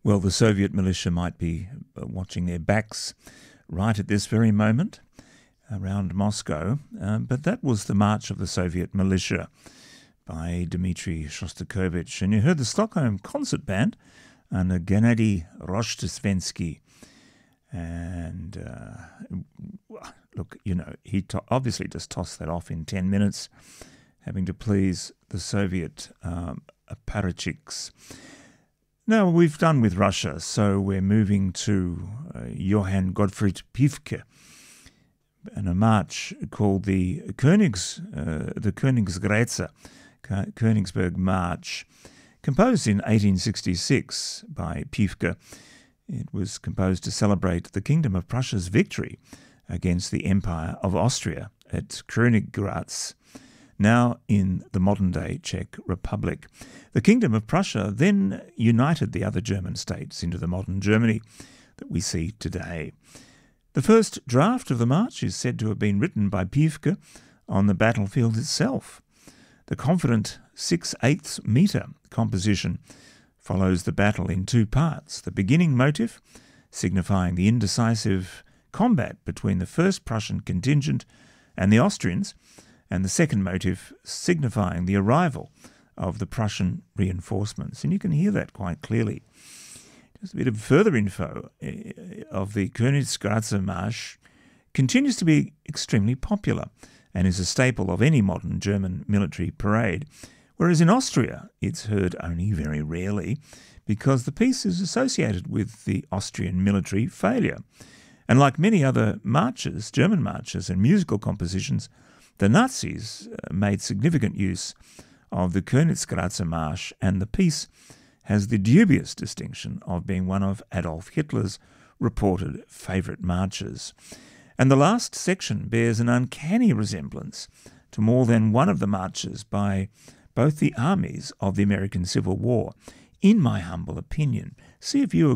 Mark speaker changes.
Speaker 1: Well, the Soviet militia might be watching their backs right at this very moment around Moscow, but that was the March of the Soviet Militia by Dmitry Shostakovich. And you heard the Stockholm Concert Band under Gennady Rozhdestvensky. And look, he obviously just tossed that off in 10 minutes, having to please the Soviet apparatchiks. Now, we've done with Russia, so we're moving to Johann Gottfried Piefke and a march called the Königsgrätze, Königsberg March, composed in 1866 by Piefke. It was composed to celebrate the Kingdom of Prussia's victory against the Empire of Austria at Königgrätz, now in the modern-day Czech Republic. The Kingdom of Prussia then united the other German states into the modern Germany that we see today. The first draft of the march is said to have been written by Piefke on the battlefield itself. The confident 6/8 metre composition follows the battle in two parts. The beginning motive, signifying the indecisive combat between the first Prussian contingent and the Austrians, and the second motive signifying the arrival of the Prussian reinforcements. And you can hear that quite clearly. Just a bit of further info of the Königsgrätze March continues to be extremely popular and is a staple of any modern German military parade, whereas in Austria it's heard only very rarely because the piece is associated with the Austrian military failure. And like many other marches, German marches and musical compositions, the Nazis made significant use of the Königsgrätze March, and the piece has the dubious distinction of being one of Adolf Hitler's reported favourite marches. And the last section bears an uncanny resemblance to more than one of the marches by both the armies of the American Civil War, in my humble opinion. See if you